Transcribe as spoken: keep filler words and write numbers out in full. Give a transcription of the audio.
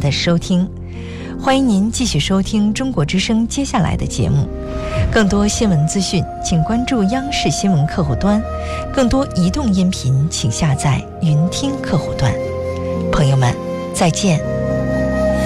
的收听。欢迎您继续收听中国之声接下来的节目。更多新闻资讯请关注央视新闻客户端，更多移动音频请下载云听客户端。朋友们，再见。